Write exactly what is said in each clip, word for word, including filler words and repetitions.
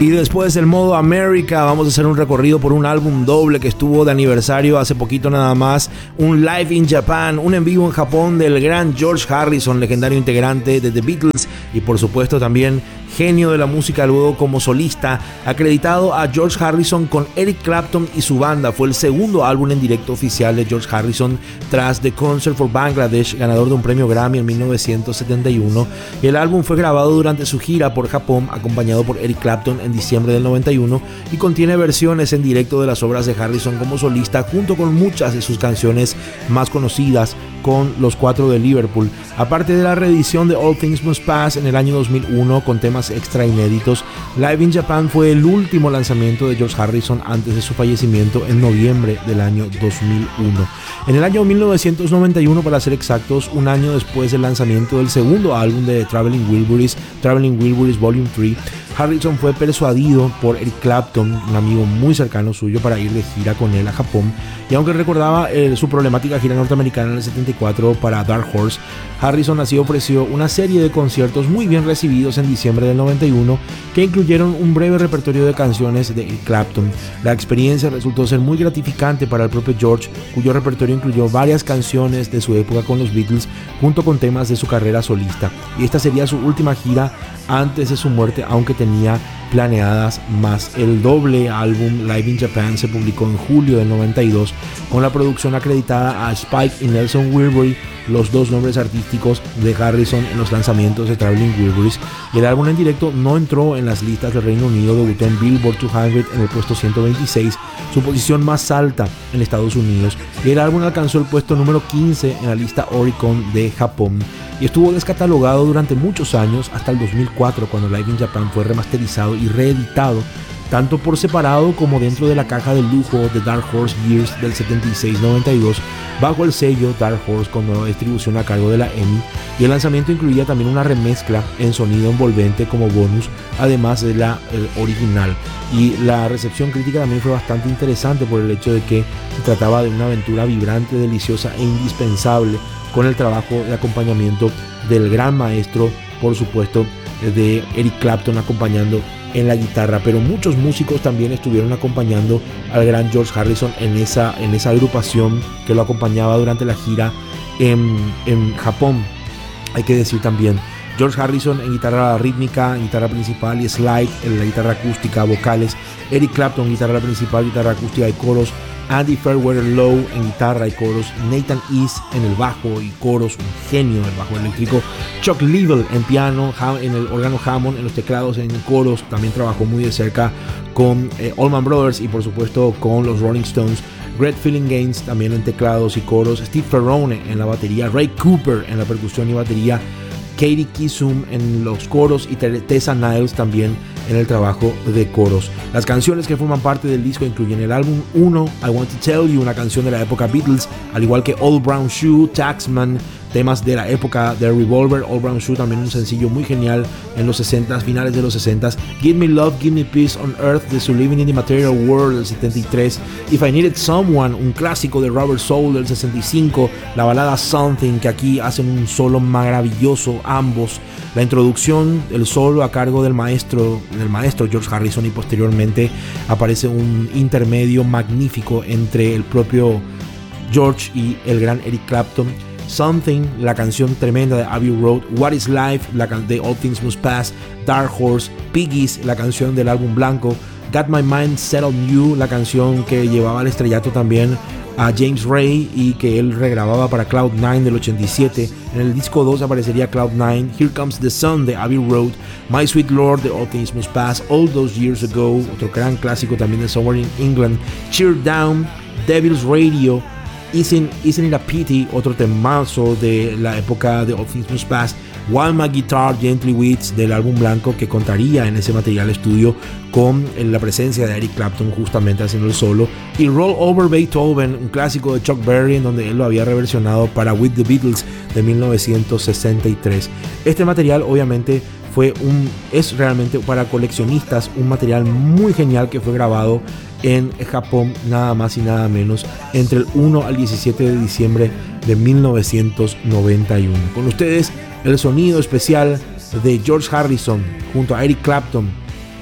Y después del modo América vamos a hacer un recorrido por un álbum doble que estuvo de aniversario hace poquito nada más, un Live in Japan, un en vivo en Japón del gran George Harrison, legendario integrante de The Beatles y por supuesto también genio de la música luego como solista, acreditado a George Harrison con Eric Clapton y su banda. Fue el segundo álbum en directo oficial de George Harrison tras The Concert for Bangladesh, ganador de un premio Grammy en mil novecientos setenta y uno. Y el álbum fue grabado durante su gira por Japón, acompañado por Eric Clapton en diciembre del noventa y uno, y contiene versiones en directo de las obras de Harrison como solista, junto con muchas de sus canciones más conocidas con los Cuatro de Liverpool, aparte de la reedición de All Things Must Pass en el año dos mil uno con temas extra inéditos. Live in Japan fue el último lanzamiento de George Harrison antes de su fallecimiento en noviembre del año dos mil uno. En el año mil novecientos noventa y uno, para ser exactos, un año después del lanzamiento del segundo álbum de Traveling Wilburys, Traveling Wilburys Volume tres, Harrison fue persuadido por Eric Clapton, un amigo muy cercano suyo, para ir de gira con él a Japón. Y aunque recordaba eh, su problemática gira norteamericana en el setenta y cuatro para Dark Horse, Harrison así ofreció una serie de conciertos muy bien recibidos en diciembre del noventa y uno que incluyeron un breve repertorio de canciones de Eric Clapton. La experiencia resultó ser muy gratificante para el propio George, cuyo repertorio incluyó varias canciones de su época con los Beatles junto con temas de su carrera solista. Y esta sería su última gira antes de su muerte, aunque tenía planeadas más. El doble álbum Live in Japan se publicó en julio del noventa y dos con la producción acreditada a Spike y Nelson Wilbury, los dos nombres artísticos de Harrison en los lanzamientos de Traveling Wilburys. Y el álbum en directo no entró en las listas del Reino Unido, debutó en Billboard doscientos en el puesto ciento veintiséis, su posición más alta en Estados Unidos, y el álbum alcanzó el puesto número quince en la lista Oricon de Japón y estuvo descatalogado durante muchos años hasta el dos mil cuatro, cuando Live in Japan fue remasterizado y reeditado tanto por separado como dentro de la caja de lujo de Dark Horse Years del setenta y seis noventa y dos bajo el sello Dark Horse con nueva distribución a cargo de la E M I, y el lanzamiento incluía también una remezcla en sonido envolvente como bonus, además de la eh, original. Y la recepción crítica también fue bastante interesante por el hecho de que se trataba de una aventura vibrante, deliciosa e indispensable, con el trabajo de acompañamiento del gran maestro, por supuesto, de Eric Clapton acompañando en la guitarra, pero muchos músicos también estuvieron acompañando al gran George Harrison en esa, en esa agrupación que lo acompañaba durante la gira en, en Japón. Hay que decir también, George Harrison en guitarra rítmica, en guitarra principal y slide, en la guitarra acústica, vocales. Eric Clapton, guitarra principal, guitarra acústica y coros. Andy Fairweather Lowe en guitarra y coros, Nathan East en el bajo y coros, un genio del bajo eléctrico, Chuck Liddell en piano, en el órgano Hammond, en los teclados, en coros. También trabajó muy de cerca con eh, Allman Brothers y por supuesto con los Rolling Stones. Greg Phillinganes también en teclados y coros, Steve Ferrone en la batería, Ray Cooper en la percusión y batería, Katie Kisum en los coros y Tessa Niles también en el trabajo de coros. Las canciones que forman parte del disco incluyen el álbum uno, I Want to Tell You, una canción de la época Beatles, al igual que Old Brown Shoe, Taxman, temas de la época de Revolver. Old Brown Shoe también un sencillo muy genial en los sesentas, finales de los sesentas. Give Me Love, Give Me Peace on Earth de su Living in the Material World del setenta y tres. If I Needed Someone, un clásico de Robert Soul del sesenta y cinco. La balada Something, que aquí hacen un solo maravilloso ambos. La introducción, el solo a cargo del maestro, del maestro George Harrison, y posteriormente aparece un intermedio magnífico entre el propio George y el gran Eric Clapton. Something, la canción tremenda de Abbey Road, What is Life, la de All Things Must Pass, Dark Horse, Piggies, la canción del álbum blanco, Got My Mind Set on You, la canción que llevaba al estrellato también a James Ray y que él regrababa para Cloud nine del ochenta y siete. En el disco dos aparecería Cloud nine, Here Comes the Sun de Abbey Road, My Sweet Lord de All Things Must Pass, All Those Years Ago, otro gran clásico también de Somewhere in England, Cheer Down, Devil's Radio, Isn't, Isn't It a Pity, otro temazo de la época de All Things Must Pass, While My Guitar Gently Weeps del álbum blanco, que contaría en ese material estudio con la presencia de Eric Clapton justamente haciendo el solo, y Roll Over Beethoven, un clásico de Chuck Berry en donde él lo había reversionado para With the Beatles de mil novecientos sesenta y tres. Este material obviamente fue un, es realmente para coleccionistas un material muy genial que fue grabado en Japón, nada más y nada menos, entre el uno al diecisiete de diciembre de mil novecientos noventa y uno. Con ustedes el sonido especial de George Harrison junto a Eric Clapton,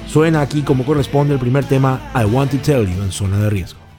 Suena aquí como corresponde el primer tema, I Want to Tell You, en Zona de Riesgo.